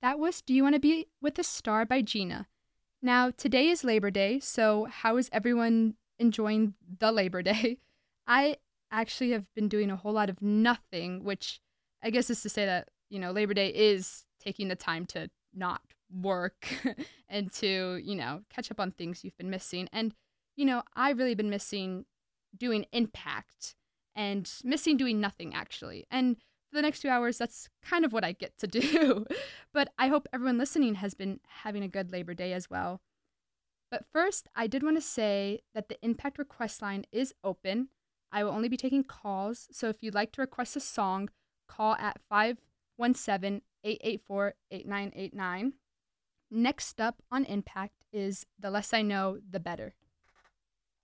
That was Do You Want to Be with a Star by Gina. Now, today is Labor Day, so how is everyone enjoying the Labor Day? I actually have been doing a whole lot of nothing, which I guess is to say that, Labor Day is taking the time to not work and to, catch up on things you've been missing. And, I've really been missing doing impact and missing doing nothing, actually. And for the next 2 hours, that's kind of what I get to do. But I hope everyone listening has been having a good Labor Day as well. But first, I did want to say that the Impact request line is open. I will only be taking calls, so if you'd like to request a song, call at 517-884-8989. Next up on Impact is The Less I Know, the Better.